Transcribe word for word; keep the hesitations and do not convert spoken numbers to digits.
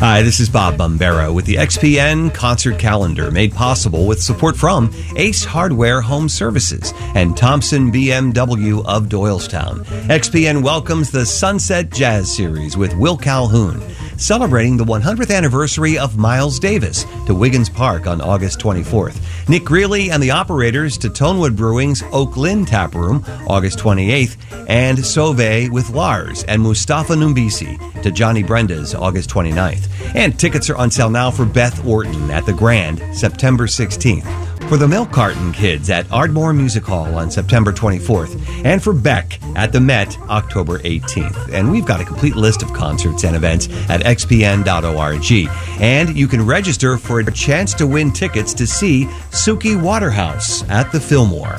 Hi, this is Bob Bombero with the X P N Concert Calendar, made possible with support from Ace Hardware Home Services and Thompson B M W of Doylestown. X P N welcomes the Sunset Jazz Series with Will Calhoun, celebrating the one hundredth anniversary of Miles Davis to Wiggins Park on August twenty-fourth. Nick Greeley and the Operators to Tonewood Brewing's Oak Lynn Tap Room, August twenty-eighth, and Sauvé with Lars and Mustafa Numbisi to Johnny Brenda's August twenty-ninth. And tickets are on sale now for Beth Orton at the Grand, September sixteenth. For the Milk Carton Kids at Ardmore Music Hall on September twenty-fourth. And for Beck at the Met, October eighteenth. And we've got a complete list of concerts and events at x p n dot org. And you can register for a chance to win tickets to see Suki Waterhouse at the Fillmore.